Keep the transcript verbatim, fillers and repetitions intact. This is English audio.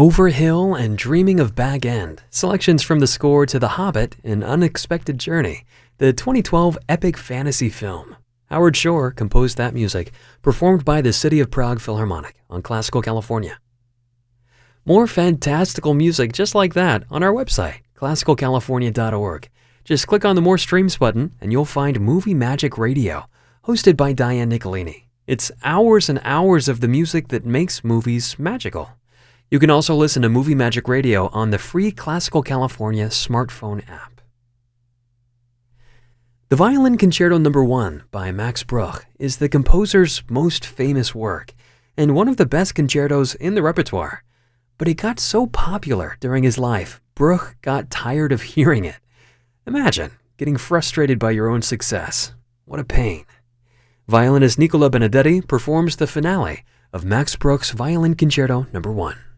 Overhill and Dreaming of Bag End, selections from the score to The Hobbit, An Unexpected Journey, the twenty twelve epic fantasy film. Howard Shore composed that music, performed by the City of Prague Philharmonic on Classical California. More fantastical music just like that on our website, classical california dot org. Just click on the More Streams button and you'll find Movie Magic Radio, hosted by Diane Nicolini. It's hours and hours of the music that makes movies magical. You can also listen to Movie Magic Radio on the free Classical California smartphone app. The Violin Concerto Number one by Max Bruch is the composer's most famous work and one of the best concertos in the repertoire. But it got so popular during his life, Bruch got tired of hearing it. Imagine getting frustrated by your own success. What a pain. Violinist Nicola Benedetti performs the finale of Max Bruch's Violin Concerto Number one.